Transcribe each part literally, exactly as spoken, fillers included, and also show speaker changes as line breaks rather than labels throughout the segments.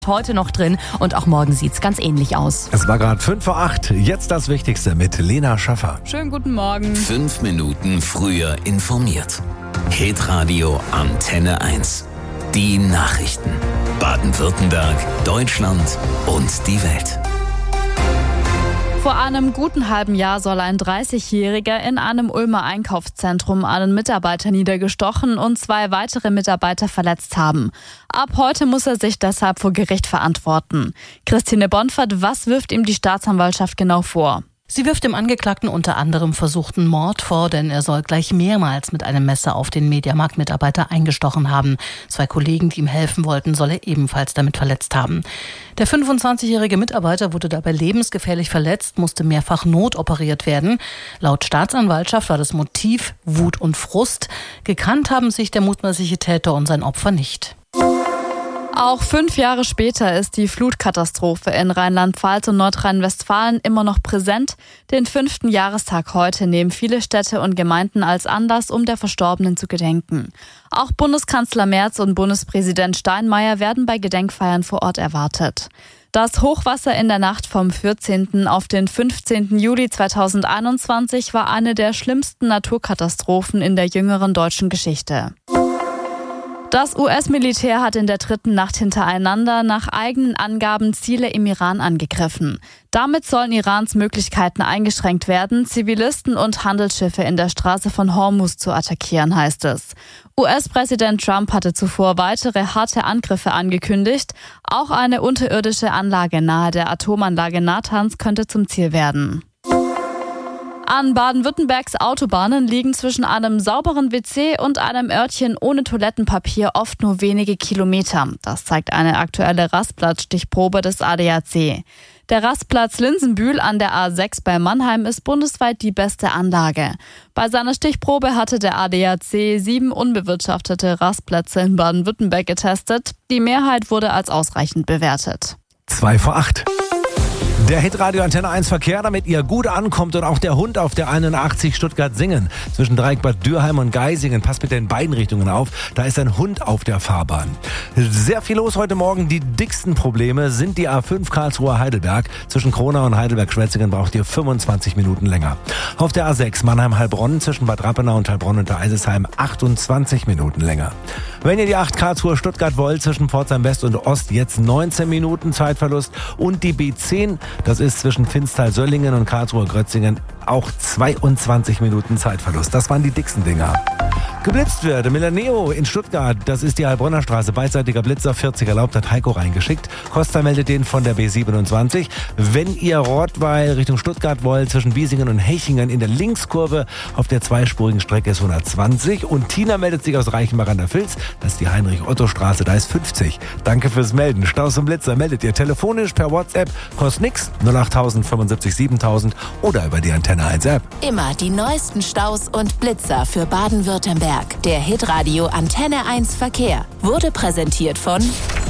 Heute noch drin und auch morgen sieht es ganz ähnlich aus.
Es war gerade fünf vor acht, jetzt das Wichtigste mit Lena Schaffer.
Schönen guten Morgen.
Fünf Minuten früher informiert. Hitradio Antenne eins. Die Nachrichten. Baden-Württemberg, Deutschland und die Welt.
Vor einem guten halben Jahr soll ein dreißigjähriger in einem Ulmer Einkaufszentrum einen Mitarbeiter niedergestochen und zwei weitere Mitarbeiter verletzt haben. Ab heute muss er sich deshalb vor Gericht verantworten. Christine Bonfert, was wirft ihm die Staatsanwaltschaft genau vor?
Sie wirft dem Angeklagten unter anderem versuchten Mord vor, denn er soll gleich mehrmals mit einem Messer auf den Mediamarkt-Mitarbeiter eingestochen haben. Zwei Kollegen, die ihm helfen wollten, soll er ebenfalls damit verletzt haben. Der fünfundzwanzigjährige Mitarbeiter wurde dabei lebensgefährlich verletzt, musste mehrfach notoperiert werden. Laut Staatsanwaltschaft war das Motiv Wut und Frust. Gekannt haben sich der mutmaßliche Täter und sein Opfer nicht.
Auch fünf Jahre später ist die Flutkatastrophe in Rheinland-Pfalz und Nordrhein-Westfalen immer noch präsent. Den fünften Jahrestag heute nehmen viele Städte und Gemeinden als Anlass, um der Verstorbenen zu gedenken. Auch Bundeskanzler Merz und Bundespräsident Steinmeier werden bei Gedenkfeiern vor Ort erwartet. Das Hochwasser in der Nacht vom vierzehnten auf den fünfzehnten Juli zweitausendeinundzwanzig war eine der schlimmsten Naturkatastrophen in der jüngeren deutschen Geschichte. Das U S-Militär hat in der dritten Nacht hintereinander nach eigenen Angaben Ziele im Iran angegriffen. Damit sollen Irans Möglichkeiten eingeschränkt werden, Zivilisten und Handelsschiffe in der Straße von Hormuz zu attackieren, heißt es. U S-Präsident Trump hatte zuvor weitere harte Angriffe angekündigt. Auch eine unterirdische Anlage nahe der Atomanlage Natanz könnte zum Ziel werden. An Baden-Württembergs Autobahnen liegen zwischen einem sauberen W C und einem Örtchen ohne Toilettenpapier oft nur wenige Kilometer. Das zeigt eine aktuelle Rastplatzstichprobe des A D A C. Der Rastplatz Linsenbühl an der A sechs bei Mannheim ist bundesweit die beste Anlage. Bei seiner Stichprobe hatte der A D A C sieben unbewirtschaftete Rastplätze in Baden-Württemberg getestet. Die Mehrheit wurde als ausreichend bewertet.
Zwei vor acht. Der Hitradio Antenne eins Verkehr, damit ihr gut ankommt und auch der Hund auf der einundachtzig Stuttgart-Singen. Zwischen Dreieckbad Dürheim und Geisingen, passt bitte in beiden Richtungen auf, da ist ein Hund auf der Fahrbahn. Sehr viel los heute Morgen. Die dicksten Probleme sind die A fünf Karlsruhe-Heidelberg. Zwischen Kronau und Heidelberg-Schwetzingen braucht ihr fünfundzwanzig Minuten länger. Auf der A sechs Mannheim-Heilbronn zwischen Bad Rappenau und Heilbronn unter Eisesheim achtundzwanzig Minuten länger. Wenn ihr die acht Karlsruhe-Stuttgart wollt, zwischen Pforzheim West und Ost jetzt neunzehn Minuten Zeitverlust und die B zehn, das ist zwischen Finstal-Söllingen und Karlsruhe-Grötzingen, auch zweiundzwanzig Minuten Zeitverlust. Das waren die dicksten Dinger. Geblitzt wird Milaneo in Stuttgart, das ist die Heilbronner Straße, beidseitiger Blitzer, vierzig erlaubt, hat Heiko reingeschickt. Costa meldet den von der B siebenundzwanzig. Wenn ihr Rottweil Richtung Stuttgart wollt, zwischen Biesingen und Hechingen in der Linkskurve auf der zweispurigen Strecke ist hundertzwanzig. Und Tina meldet sich aus Reichenbach an der Vils, das ist die Heinrich-Otto-Straße, da ist fünfzig. Danke fürs Melden. Staus und Blitzer meldet ihr telefonisch per WhatsApp, kostet nix, null acht null null null fünfundsiebzig siebentausend oder über die Antenne eins App.
Immer die neuesten Staus und Blitzer für Baden-Württemberg. Der Hitradio Antenne eins Verkehr wurde präsentiert von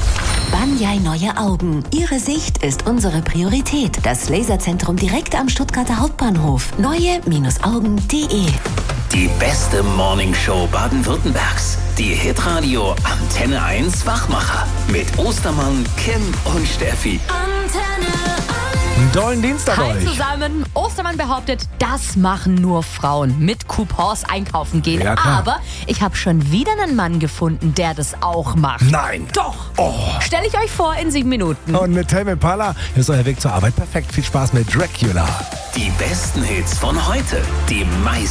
Banyai Neue Augen. Ihre Sicht ist unsere Priorität. Das Laserzentrum direkt am Stuttgarter Hauptbahnhof. neue Augen punkt de.
Die beste Morningshow Baden-Württembergs. Die Hitradio Antenne eins Wachmacher. Mit Ostermann, Kim und Steffi.
Antenne
Einen tollen Dienstag
Hi
euch.
zusammen. Ostermann behauptet, das machen nur Frauen. Mit Coupons einkaufen gehen.
Ja, klar.
Aber ich habe schon wieder einen Mann gefunden, der das auch macht.
Nein.
Doch.
Oh.
Stell ich euch vor in sieben Minuten.
Und mit Tame Impala ist euer Weg zur Arbeit perfekt. Viel Spaß mit Dracula.
Die besten Hits von heute. Die meisten